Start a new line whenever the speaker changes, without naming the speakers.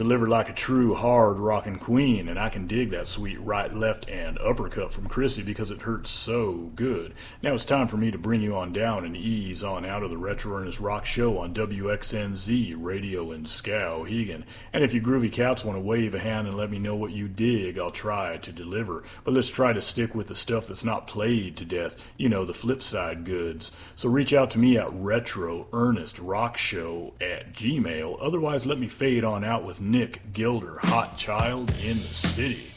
delivered like a true hard rockin' queen, and I can dig that sweet right, left, and uppercut from Chrissy because it hurts so good. Now it's time for me to bring you on down and ease on out of the Retro Ernest Rock Show on WXNZ Radio in Skowhegan. And if you groovy cats want to wave a hand and let me know what you dig, I'll try to deliver. But let's try to stick with the stuff that's not played to death, you know, the flip side goods. So reach out to me at Retro Ernest Rock Show at Gmail. Otherwise, let me fade on out with Nick Gilder, Hot Child in the City.